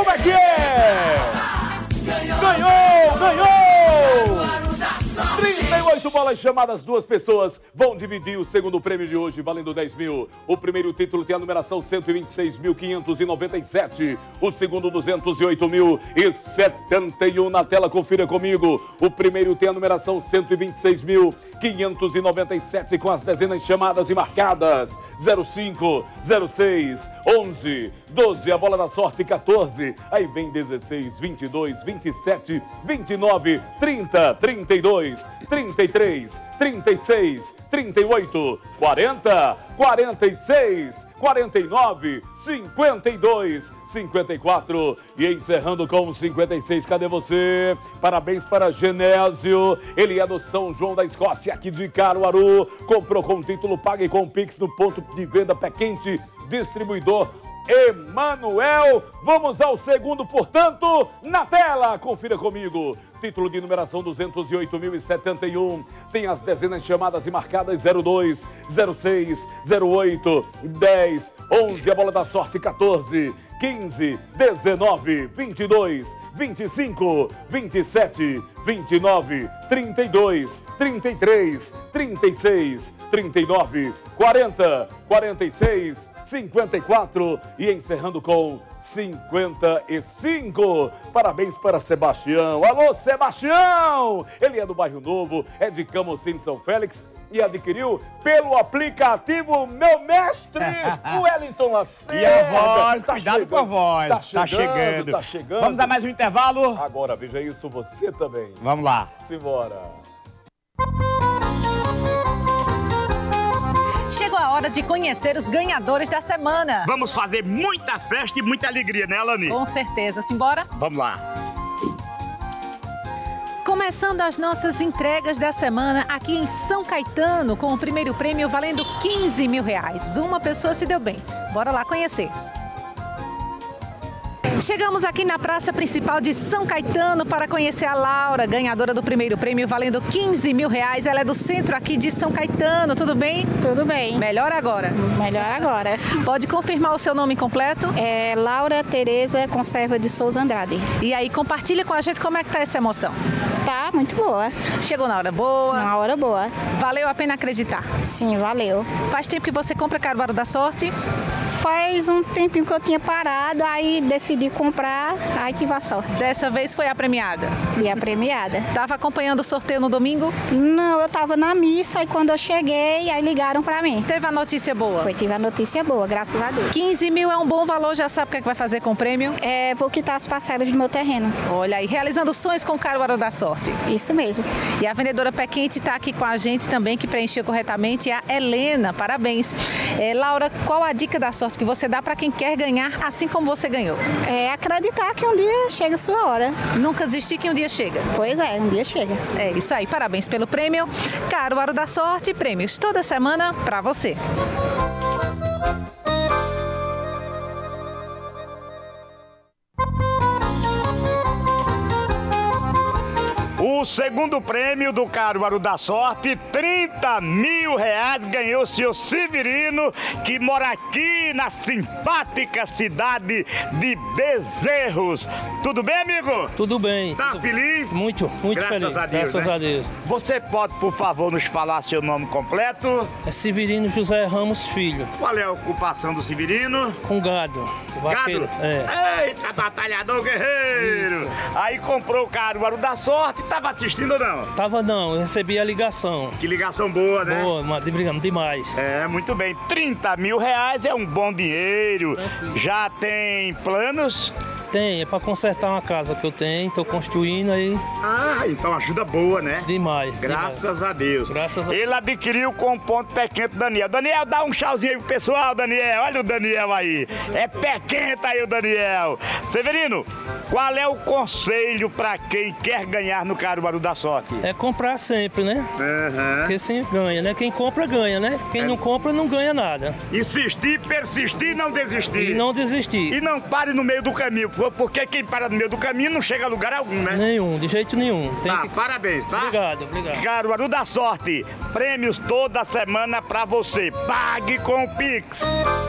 Como é que é? Ganhou! 38 bolas chamadas, 2 pessoas vão dividir o segundo prêmio de hoje, valendo 10 mil. O primeiro título tem a numeração 126.597. O segundo, 208.071 na tela, confira comigo. O primeiro tem a numeração 126.597 com as dezenas chamadas e marcadas. 05, 06, 11, 12, a bola da sorte 14. Aí vem 16, 22, 27, 29, 30, 32, 33, 36, 38, 40, 46, 49, 52, 54 e encerrando com 56. Cadê você? Parabéns para Genésio. Ele é do São João da Escócia, aqui de Caruaru. Comprou com título, pague com Pix no ponto de venda Pé Quente, distribuidor Emanuel. Vamos ao segundo, portanto, na tela. Confira comigo. Título de numeração 208.071. Tem as dezenas chamadas e marcadas 02, 06, 08, 10, 11. A bola da sorte 14, 15, 19, 22, 25, 27, 29, 32, 33, 36, 39, 40, 46, 54 e encerrando com 55. Parabéns para Sebastião. Alô, Sebastião! Ele é do Bairro Novo, é de Camocim, São Félix e adquiriu pelo aplicativo Meu Mestre, o Wellington Lacerda. E a voz, cuidado com a voz. Tá chegando. Vamos dar mais um intervalo? Agora, veja isso, você também. Vamos lá. Simbora. Chegou a hora de conhecer os ganhadores da semana. Vamos fazer muita festa e muita alegria, né, Alani? Com certeza. Simbora? Vamos lá. Começando as nossas entregas da semana aqui em São Caetano, com o primeiro prêmio valendo 15 mil reais. Uma pessoa se deu bem. Bora lá conhecer. Chegamos aqui na praça principal de São Caetano para conhecer a Laura, ganhadora do primeiro prêmio valendo 15 mil reais. Ela é do centro aqui de São Caetano, tudo bem? Tudo bem. Melhor agora? Melhor agora. Pode confirmar o seu nome completo? É Laura Tereza Conserva de Souza Andrade. E aí, compartilha com a gente como é que tá essa emoção. Tá muito boa. Chegou na hora boa? Uma hora boa. Valeu a pena acreditar? Sim, valeu. Faz tempo que você compra Caruaru da Sorte? Faz um tempinho que eu tinha parado, aí decidi comprar, aí tive a sorte. Dessa vez foi a premiada? Fui a premiada. Tava acompanhando o sorteio no domingo? Não, eu tava na missa e quando eu cheguei, aí ligaram pra mim. Teve a notícia boa? Tive a notícia boa, graças a Deus. 15 mil é um bom valor, já sabe o que é que vai fazer com o prêmio? Vou quitar as parcelas do meu terreno. Olha aí, realizando sonhos com o Caruaru da Sorte. Isso mesmo. E a vendedora Pé Quente está aqui com a gente também, que preencheu corretamente, a Helena. Parabéns. Laura, qual a dica da sorte que você dá para quem quer ganhar assim como você ganhou? Acreditar que um dia chega a sua hora. Nunca desistir que um dia chega. Pois é, um dia chega. É isso aí, parabéns pelo prêmio. Caruaru da Sorte, prêmios toda semana para você. O segundo prêmio do Caruaru da Sorte, 30 mil reais, ganhou o senhor Severino, que mora aqui na simpática cidade de Bezerros. Tudo bem, amigo? Tudo bem. Tá feliz? Muito Graças feliz. a Deus, Graças né? a Deus. Você pode, por favor, nos falar seu nome completo? É Severino José Ramos Filho, Qual é a ocupação do Severino? com gado. Vaqueiro. Gado? É. Eita, batalhador guerreiro! Isso. Aí comprou o Caruaru da Sorte, tava assistindo ou não? Tava não, eu recebi a ligação. Que ligação boa, né? Boa, mas brigamos demais. É, muito bem. 30 mil reais é um bom dinheiro. Tranquilo. Já tem planos? Tem, é pra consertar uma casa que eu tenho, tô construindo aí Ah, então ajuda boa, né? demais. Graças a Deus. Graças a Ele adquiriu com ponto pé quente Daniel. Daniel, dá um tchauzinho aí pro pessoal, Daniel. Olha o Daniel aí. É pé quente aí o Daniel. Severino, qual é o conselho pra quem quer ganhar no Caruaru da Sorte? É comprar sempre, né? Aham. Porque sempre ganha, né? Quem compra, ganha, né? Quem não compra, não ganha nada. Insistir, persistir e não desistir. E não desistir. E não pare no meio do caminho, porque quem para no meio do caminho não chega a lugar algum, né? Nenhum, de jeito nenhum. Tem Tá, que... parabéns, tá? Obrigado, obrigado. Caruaru da Sorte, prêmios toda semana pra você. Pague com o Pix.